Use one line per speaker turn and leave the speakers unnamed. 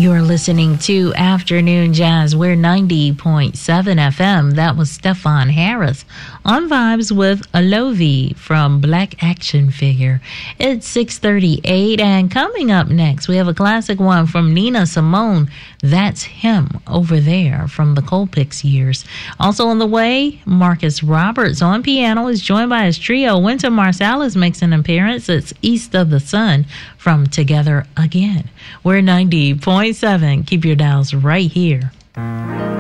You're listening to Afternoon Jazz. We're 90.7 FM. That was Stefan Harris on Vibes with Alovi from Black Action Figure. It's 6:38, and coming up next, we have a classic one from Nina Simone. That's Him Over There from the Colpix years. Also on the way, Marcus Roberts on piano is joined by his trio. Wynton Marsalis makes an appearance. It's East of the Sun from Together Again. We're 90.7. Keep your dials right here.